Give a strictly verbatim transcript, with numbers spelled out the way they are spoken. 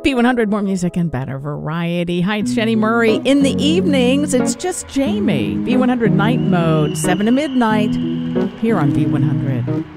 B one hundred, more music and better variety. Hi, it's Jenny Murray. In the evenings, it's just Jamie. B one hundred Night Mode, seven to midnight, here on B one hundred.